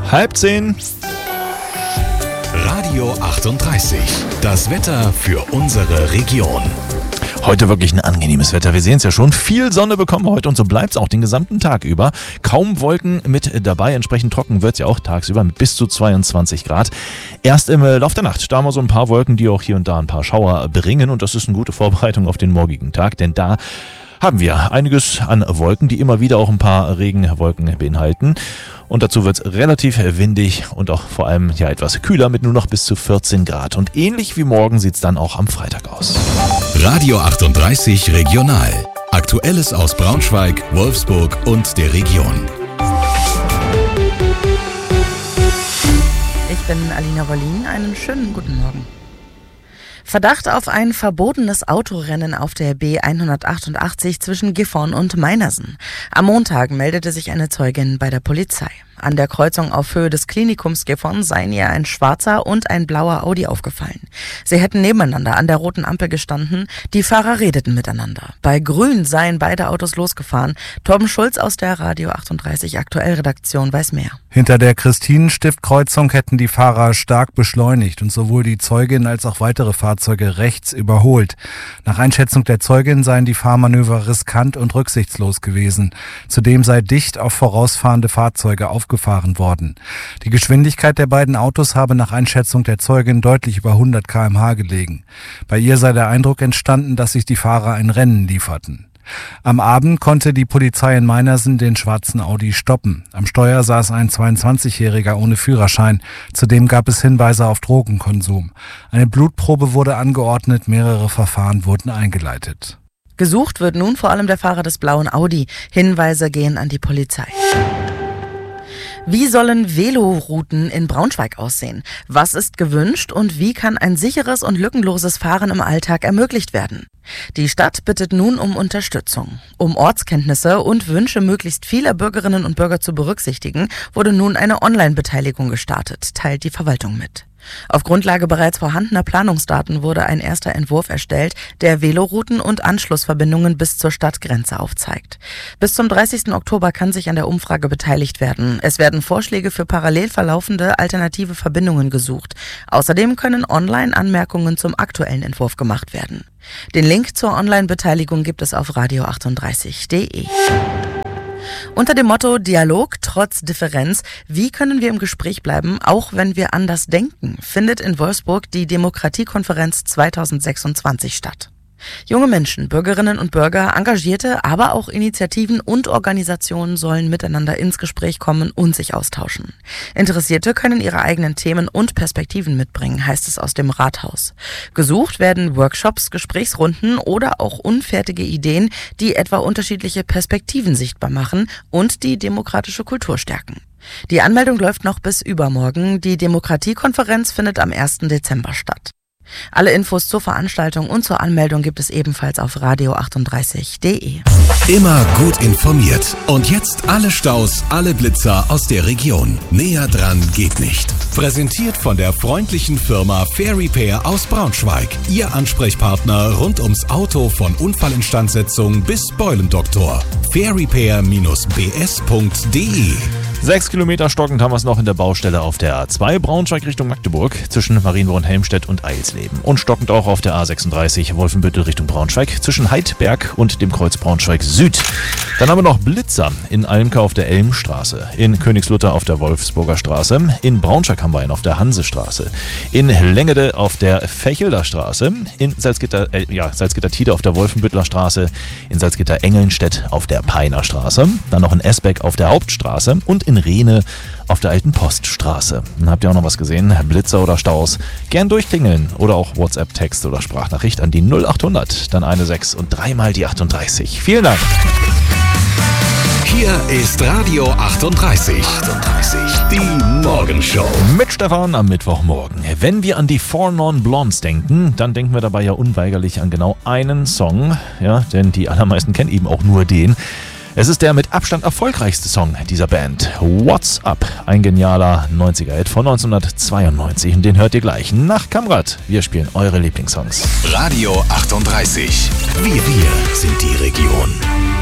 9:30. Radio 38. Das Wetter für unsere Region. Heute wirklich ein angenehmes Wetter. Wir sehen es ja schon. Viel Sonne bekommen wir heute und so bleibt es auch den gesamten Tag über. Kaum Wolken mit dabei. Entsprechend trocken wird es ja auch tagsüber mit bis zu 22 Grad. Erst im Lauf der Nacht, da haben wir so ein paar Wolken, die auch hier und da ein paar Schauer bringen. Und das ist eine gute Vorbereitung auf den morgigen Tag, denn da haben wir einiges an Wolken, die immer wieder auch ein paar Regenwolken beinhalten. Und dazu wird es relativ windig und auch vor allem ja etwas kühler mit nur noch bis zu 14 Grad. Und ähnlich wie morgen sieht es dann auch am Freitag aus. Radio 38 Regional. Aktuelles aus Braunschweig, Wolfsburg und der Region. Ich bin Alina Wollin. Einen schönen guten Morgen. Verdacht auf ein verbotenes Autorennen auf der B188 zwischen Gifhorn und Meinersen. Am Montag meldete sich eine Zeugin bei der Polizei. An der Kreuzung auf Höhe des Klinikums Gifhorn seien ihr ein schwarzer und ein blauer Audi aufgefallen. Sie hätten nebeneinander an der roten Ampel gestanden, die Fahrer redeten miteinander. Bei Grün seien beide Autos losgefahren. Torben Schulz aus der Radio 38 Aktuell-Redaktion weiß mehr. Hinter der Christinenstift-Kreuzung hätten die Fahrer stark beschleunigt und sowohl die Zeugin als auch weitere Fahrzeuge rechts überholt. Nach Einschätzung der Zeugin seien die Fahrmanöver riskant und rücksichtslos gewesen. Zudem sei dicht auf vorausfahrende Fahrzeuge aufgefahren worden. Die Geschwindigkeit der beiden Autos habe nach Einschätzung der Zeugin deutlich über 100 km/h gelegen. Bei ihr sei der Eindruck entstanden, dass sich die Fahrer ein Rennen lieferten. Am Abend konnte die Polizei in Meinersen den schwarzen Audi stoppen. Am Steuer saß ein 22-Jähriger ohne Führerschein. Zudem gab es Hinweise auf Drogenkonsum. Eine Blutprobe wurde angeordnet, mehrere Verfahren wurden eingeleitet. Gesucht wird nun vor allem der Fahrer des blauen Audi. Hinweise gehen an die Polizei. Wie sollen Velorouten in Braunschweig aussehen? Was ist gewünscht und wie kann ein sicheres und lückenloses Fahren im Alltag ermöglicht werden? Die Stadt bittet nun um Unterstützung. Um Ortskenntnisse und Wünsche möglichst vieler Bürgerinnen und Bürger zu berücksichtigen, wurde nun eine Online-Beteiligung gestartet, teilt die Verwaltung mit. Auf Grundlage bereits vorhandener Planungsdaten wurde ein erster Entwurf erstellt, der Velorouten und Anschlussverbindungen bis zur Stadtgrenze aufzeigt. Bis zum 30. Oktober kann sich an der Umfrage beteiligt werden. Es werden Vorschläge für parallel verlaufende alternative Verbindungen gesucht. Außerdem können online Anmerkungen zum aktuellen Entwurf gemacht werden. Den Link zur Online-Beteiligung gibt es auf radio38.de. Unter dem Motto Dialog trotz Differenz, wie können wir im Gespräch bleiben, auch wenn wir anders denken, findet in Wolfsburg die Demokratiekonferenz 2026 statt. Junge Menschen, Bürgerinnen und Bürger, Engagierte, aber auch Initiativen und Organisationen sollen miteinander ins Gespräch kommen und sich austauschen. Interessierte können ihre eigenen Themen und Perspektiven mitbringen, heißt es aus dem Rathaus. Gesucht werden Workshops, Gesprächsrunden oder auch unfertige Ideen, die etwa unterschiedliche Perspektiven sichtbar machen und die demokratische Kultur stärken. Die Anmeldung läuft noch bis übermorgen. Die Demokratiekonferenz findet am 1. Dezember statt. Alle Infos zur Veranstaltung und zur Anmeldung gibt es ebenfalls auf radio38.de. Immer gut informiert. Und jetzt alle Staus, alle Blitzer aus der Region. Näher dran geht nicht. Präsentiert von der freundlichen Firma Fair Repair aus Braunschweig. Ihr Ansprechpartner rund ums Auto von Unfallinstandsetzung bis Beulendoktor. fairrepair-bs.de 6 Kilometer stockend haben wir es noch in der Baustelle auf der A2 Braunschweig Richtung Magdeburg zwischen Marienborn-Helmstedt und Eilsleben. Und stockend auch auf der A36 Wolfenbüttel Richtung Braunschweig zwischen Heidberg und dem Kreuz Braunschweig Süd. Dann haben wir noch Blitzer in Almke auf der Elmstraße, in Königslutter auf der Wolfsburger Straße, in Braunschweig haben wir einen auf der Hansestraße, in Lengede auf der Fechelder Straße, in Salzgitter-Tide auf der Wolfenbüttler Straße, in Salzgitter-Engelnstedt auf der Peiner Straße, dann noch in Esbeck auf der Hauptstraße und in Rehne auf der Alten Poststraße. Dann habt ihr auch noch was gesehen? Blitzer oder Staus? Gern durchklingeln oder auch WhatsApp-Text oder Sprachnachricht an die 0800, dann eine 6 und dreimal die 38. Vielen Dank. Hier ist Radio 38. Die Morgenshow. Mit Stefan am Mittwochmorgen. Wenn wir an die Four Non Blondes denken, dann denken wir dabei ja unweigerlich an genau einen Song. Ja, denn die allermeisten kennen eben auch nur den. Es ist der mit Abstand erfolgreichste Song dieser Band. What's Up? Ein genialer 90er-Hit von 1992. Und den hört ihr gleich nach Kamrat. Wir spielen eure Lieblingssongs. Radio 38. Wir sind die Region.